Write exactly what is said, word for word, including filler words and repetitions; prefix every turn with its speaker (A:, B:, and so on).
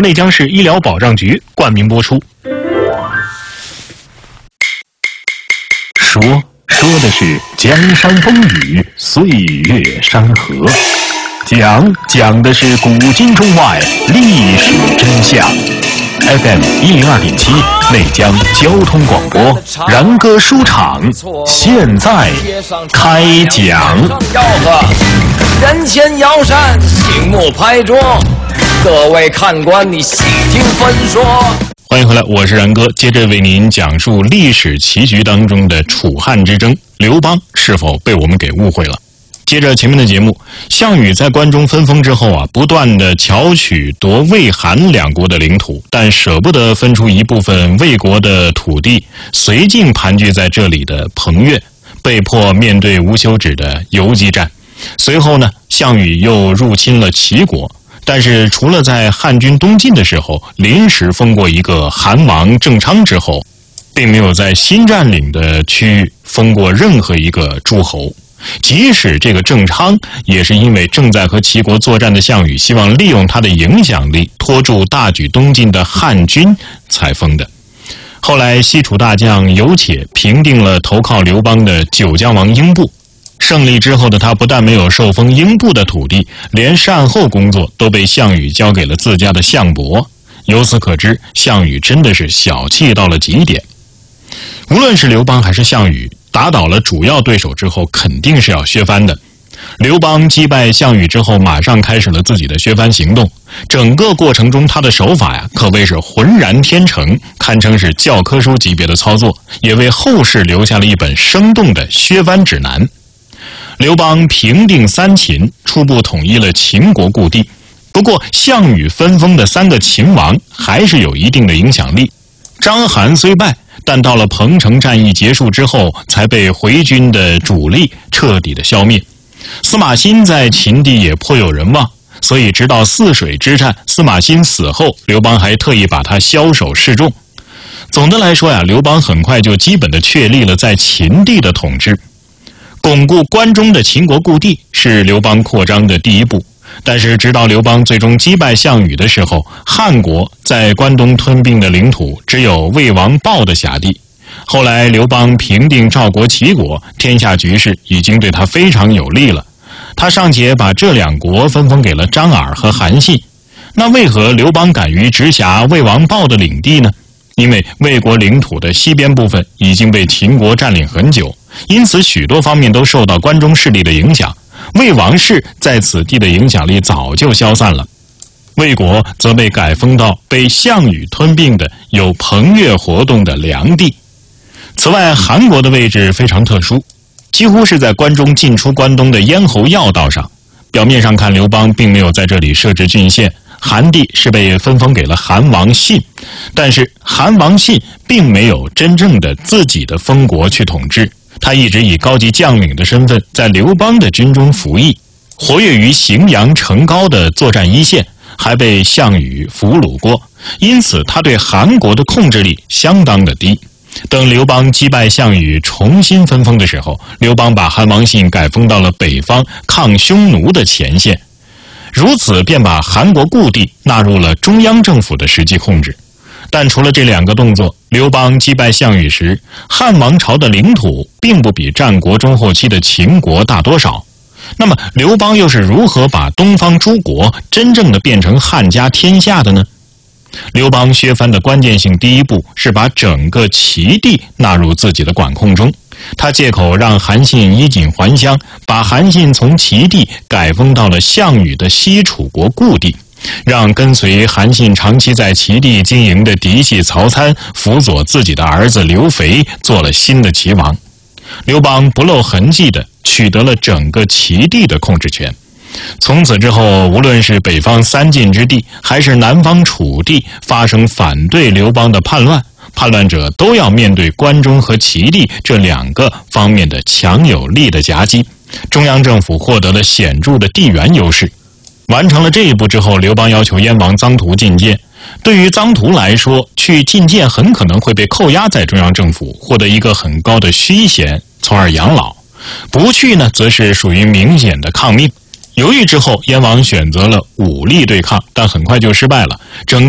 A: 内江市医疗保障局冠名播出。说说的是江山风雨，岁月山河；讲讲的是古今中外历史真相。F M 一零二点七，内江交通广播，然歌书场，现在开讲。
B: 吆喝，人前摇扇，醒目拍桌，各位看官，你细听分说。
A: 欢迎回来，我是然哥，接着为您讲述历史棋局当中的楚汉之争，刘邦是否被我们给误会了？接着前面的节目，项羽在关中分封之后啊，不断的巧取夺魏韩两国的领土，但舍不得分出一部分魏国的土地，绥靖盘踞在这里的彭越，被迫面对无休止的游击战。随后呢，项羽又入侵了齐国，但是除了在汉军东进的时候临时封过一个韩王郑昌之后，并没有在新占领的区域封过任何一个诸侯。即使这个郑昌，也是因为正在和齐国作战的项羽希望利用他的影响力拖住大举东进的汉军才封的。后来西楚大将尤且平定了投靠刘邦的九江王英布，胜利之后的他不但没有受封英布的土地，连善后工作都被项羽交给了自家的项伯。由此可知，项羽真的是小气到了极点。无论是刘邦还是项羽，打倒了主要对手之后肯定是要削藩的。刘邦击败项羽之后，马上开始了自己的削藩行动，整个过程中他的手法呀可谓是浑然天成，堪称是教科书级别的操作，也为后世留下了一本生动的削藩指南。刘邦平定三秦，初步统一了秦国故地，不过项羽分封的三个秦王还是有一定的影响力。章邯虽败，但到了彭城战役结束之后，才被回军的主力彻底的消灭。司马欣在秦地也颇有人望，所以直到泗水之战，司马欣死后，刘邦还特意把他枭首示众。总的来说呀，刘邦很快就基本的确立了在秦地的统治。巩固关中的秦国故地是刘邦扩张的第一步。但是直到刘邦最终击败项羽的时候，汉国在关东吞并的领土只有魏王豹的辖地。后来刘邦平定赵国齐国，天下局势已经对他非常有利了，他尚且把这两国分封给了张耳和韩信。那为何刘邦敢于直辖魏王豹的领地呢？因为魏国领土的西边部分已经被秦国占领很久，因此许多方面都受到关中势力的影响。魏王室在此地的影响力早就消散了，魏国则被改封到被项羽吞并的有彭越活动的梁地。此外，韩国的位置非常特殊，几乎是在关中进出关东的咽喉要道上。表面上看，刘邦并没有在这里设置郡县，韩地是被分封给了韩王信，但是韩王信并没有真正的自己的封国去统治，他一直以高级将领的身份在刘邦的军中服役，活跃于荥阳成皋的作战一线，还被项羽俘虏过，因此他对韩国的控制力相当的低。等刘邦击败项羽重新分封的时候，刘邦把韩王信改封到了北方抗匈奴的前线，如此便把韩国故地纳入了中央政府的实际控制。但除了这两个动作，刘邦击败项羽时，汉王朝的领土并不比战国中后期的秦国大多少。那么刘邦又是如何把东方诸国真正的变成汉家天下的呢？刘邦削藩的关键性第一步是把整个齐地纳入自己的管控中。他借口让韩信衣锦还乡，把韩信从齐地改封到了项羽的西楚国故地，让跟随韩信长期在齐地经营的嫡系曹参辅佐自己的儿子刘肥做了新的齐王。刘邦不露痕迹地取得了整个齐地的控制权。从此之后，无论是北方三晋之地还是南方楚地发生反对刘邦的叛乱，叛乱者都要面对关中和齐地这两个方面的强有力的夹击。中央政府获得了显著的地缘优势。完成了这一步之后，刘邦要求燕王臧荼进谏。对于臧荼来说，去进谏很可能会被扣押在中央政府，获得一个很高的虚衔，从而养老；不去呢，则是属于明显的抗命。犹豫之后，燕王选择了武力对抗，但很快就失败了。整